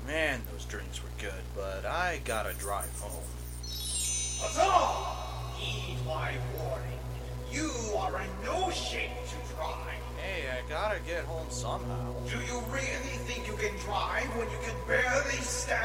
Man, those drinks were good, but I gotta drive home. Huzzah! Heed my warning. You are in no shape to drive. Hey, I gotta get home somehow. Do you really think you can drive when you can barely stand?